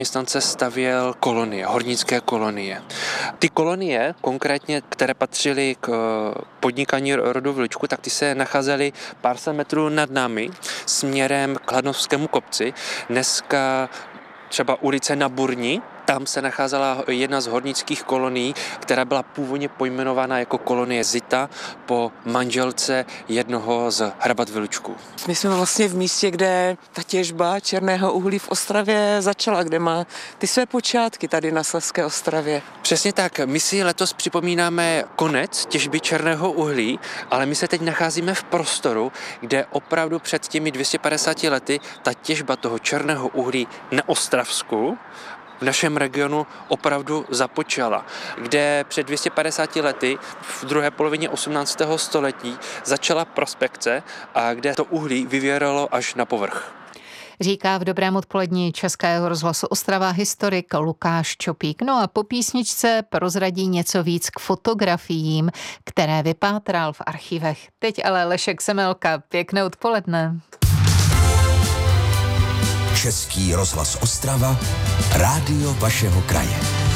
Městnance stavěl kolonie, hornické kolonie. Ty kolonie, konkrétně, které patřily k podnikání rodu Vlčku, tak ty se nacházely pár set metrů nad námi směrem k Hladnovskému kopci. Dneska třeba ulice Na Burni, tam se nacházela jedna z hornických kolonií, která byla původně pojmenována jako kolonie Zita po manželce jednoho z hrabat Vlčků. My jsme vlastně v místě, kde ta těžba černého uhlí v Ostravě začala, kde má ty své počátky tady na Slezské Ostravě. Přesně tak, my si letos připomínáme konec těžby černého uhlí, ale my se teď nacházíme v prostoru, kde opravdu před těmi 250 lety ta těžba toho černého uhlí na Ostravsku v našem regionu opravdu započala, kde před 250 lety v druhé polovině 18. století začala prospekce a kde to uhlí vyvěralo až na povrch. Říká v Dobrém odpolední Českého rozhlasu Ostrava historik Lukáš Čopík. No a po písničce prozradí něco víc k fotografiím, které vypátral v archivech. Teď ale Lešek Semelka. Pěkné odpoledne. Český rozhlas Ostrava, rádio vašeho kraje.